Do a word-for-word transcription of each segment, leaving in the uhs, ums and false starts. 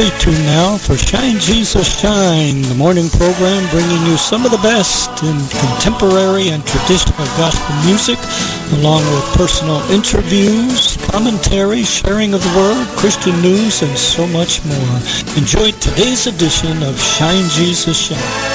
Stay tuned now for Shine Jesus Shine, the morning program bringing you some of the best in contemporary and traditional gospel music, along with personal interviews, commentary, sharing of the word, Christian news, and so much more. Enjoy today's edition of Shine Jesus Shine.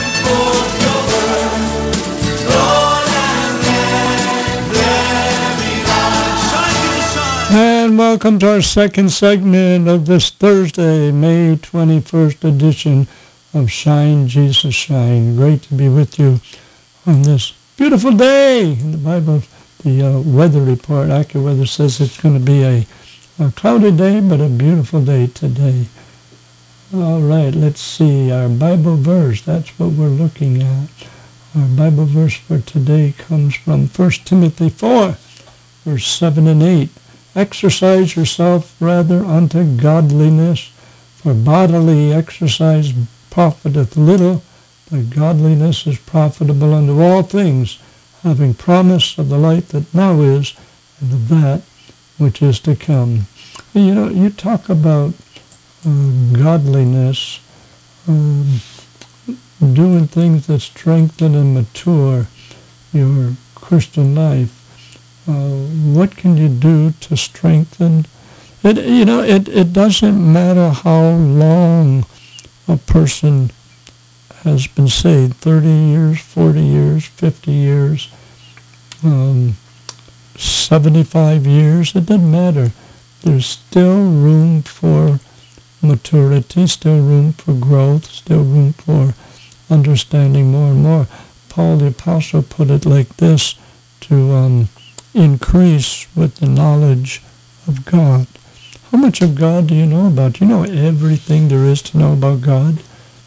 And welcome to our second segment of this Thursday, May twenty-first edition of Shine Jesus Shine. Great to be with you on this beautiful day. In the Bible, the uh, weather report, AccuWeather, says it's going to be a, a cloudy day, but a beautiful day today. All right, let's see. Our Bible verse, that's what we're looking at. Our Bible verse for today comes from First Timothy four, verse seven and eight. Exercise yourself rather unto godliness, for bodily exercise profiteth little, but godliness is profitable unto all things, having promise of the light that now is, and of that which is to come. You know, you talk about uh, godliness, um, doing things that strengthen and mature your Christian life. Uh, what can you do to strengthen it? You know, it, it doesn't matter how long a person has been saved, thirty years, forty years, fifty years, um, seventy-five years, it doesn't matter. There's still room for maturity, still room for growth, still room for understanding more and more. Paul the Apostle put it like this, to um, increase with the knowledge of God. How much of God do you know about? Do you know everything there is to know about God?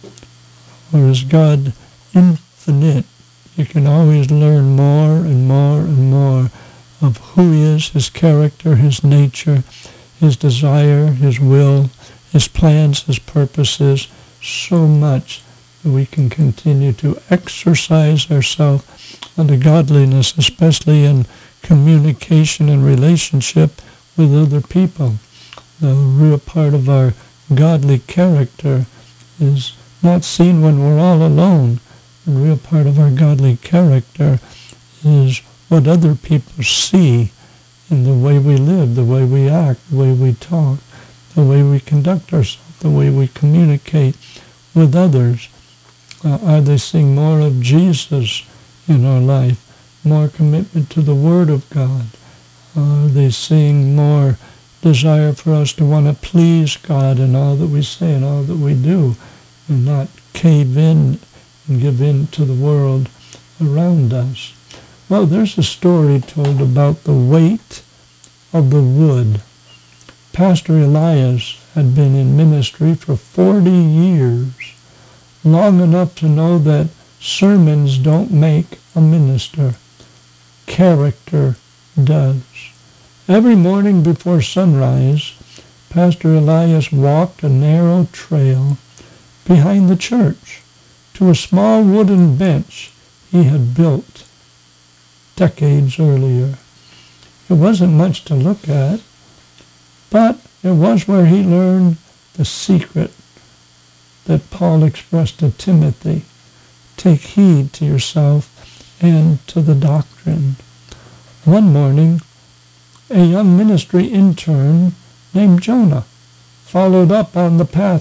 Or is God infinite? You can always learn more and more and more of who He is, His character, His nature, His desire, His will, His plans, His purposes, so much that we can continue to exercise ourselves unto godliness, especially in communication and relationship with other people. The real part of our godly character is not seen when we're all alone. The real part of our godly character is what other people see in the way we live, the way we act, the way we talk, the way we conduct ourselves, the way we communicate with others. Uh, are they seeing more of Jesus in our life? More commitment to the Word of God? Are they seeing more desire for us to want to please God in all that we say and all that we do, and not cave in and give in to the world around us? Well, there's a story told about the weight of the wood. Pastor Elias had been in ministry for forty years, long enough to know that sermons don't make a minister. Character does. Every morning before sunrise, Pastor Elias walked a narrow trail behind the church to a small wooden bench he had built decades earlier. It wasn't much to look at, but it was where he learned the secret that Paul expressed to Timothy. Take heed to yourself and to the doctrine. One morning, a young ministry intern named Jonah followed up on the path